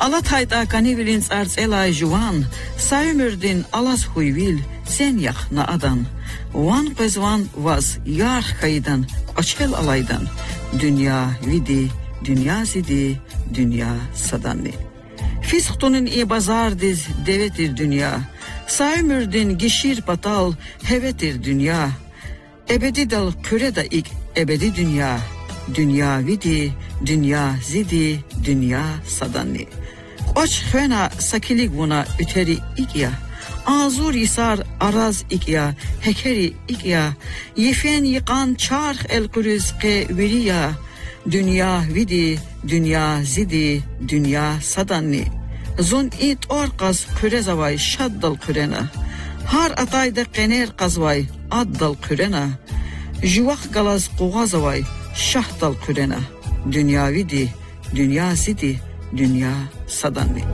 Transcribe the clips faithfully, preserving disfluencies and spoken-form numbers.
Alatayda kanivilin tsartselay juan, saymürdin alas huyvil, sen yak na adan. Van qezvan vaz yar kaydan, açel alaydan. Dünya vidi, dünya zidi, dünya sadanni. Fisqtunun i bazardiz devetir dünya. Saymürdin gişir patal hevetir dünya. Ebedi dal küre da ik ebedi dünya. Dünya vidi, dünya zidi, dünya sadanni. Oç fena sakilik buna üteri ikya. Azur yisar araz ikya, hekeri ikya. Yefen yıkan çarh el kurüzke viriya. Dünya vidi, dünya zidi, dünya sadanni. Zon it orqaz küre zavay şaddal kürena. Har atayda qener qazvay addal kürena. Juvaq galaz qoğazavay şahdal kürena. Dünya vidi, dünya zidi, dünya sadanni.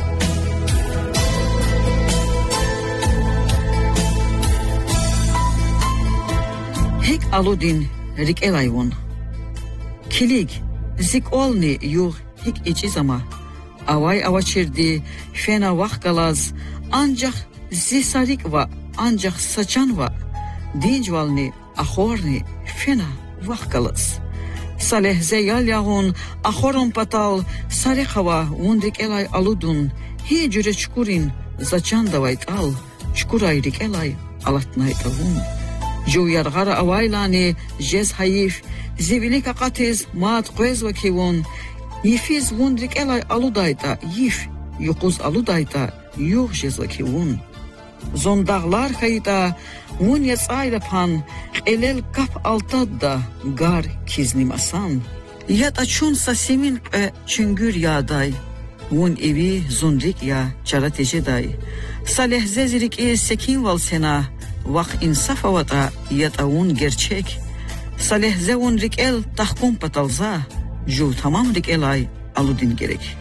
Hek aludin rik elayvun. Kilik zik olni yuh hek içizama. Avay avaçirdi fena vahgalaz ancak zisarik va ancak saçan va. Dincvalni ahorni fena vahgalaz. Salehze yal yağun ahorun patal sarı hava undik elay aludun. He cüre çukurin zaçan davayt al. Çukurayrik elay alatnay avun. Jo yargara avaylani jez hayif. Zivilik akatiz maat quez va kivun. Yifiz wundrik elay aludayta yif. Yukuz aludayta yuh jez va kivun. Zondağlar kayıta un yatsayla pan elel kap altadda gar kiznimasan. Yat açun sasimin e çüngür yağday. Un evi zundrik ya çaratejeday. Saleh zezirik e sekin val sena. Vak insaf avata yat avun gerçek. Saleh zevun rik el tahkum patalza. Jo tamam rik elay aludin gerek.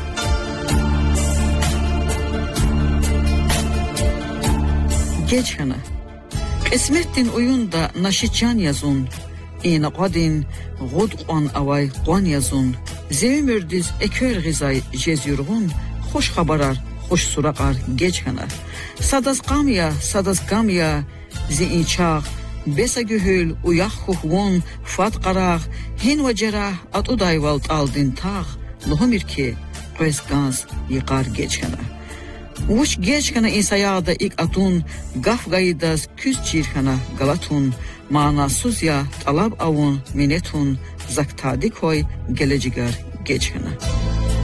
Geç hana. Esmettin oyunda naşitcan yazun. İna qadin gudqan avay qan yazun. Zevmürdiz ekör gizay jez yurgun. Hoş habarar, hoş suraqar geç hana. Sadaz qamya, sadaz qamya. Zi inçaq. Besa gühül uyaq huhvun fat qaraq. Hin ve cerah at udayvalt aldin tağ. Lohumir ki qez gaz yıqar geç hana. Uç geçkana insayağda ilk atun, gaf gayıdaz küs çirkana galatun, manasuz ya talab avun minetun, zaktadi koy gelecigar geçkana.